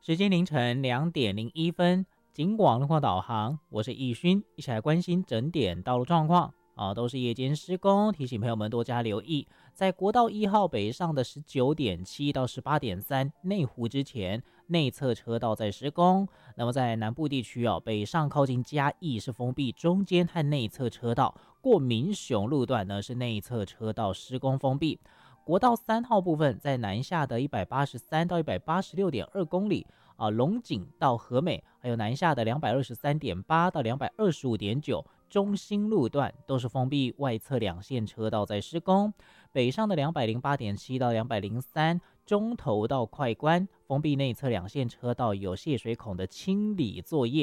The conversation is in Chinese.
时间凌晨2点01分，警广路况导航，我是易勋，一起来关心整点道路状况。都是夜间施工，提醒朋友们多加留意。在国道1号北上的19.7到18.3内湖之前，内侧车道在施工。那么在南部地区北上靠近嘉义是封闭中间和内侧车道，过民雄路段呢是内侧车道施工封闭。国道3号部分在南下的183到186.2公里龙井到和美，还有南下的223.8到225.9中兴路段都是封闭外侧两线车道在施工。北上的208.7到203中投到快关封闭内侧两线车道有泄水孔的清理作业。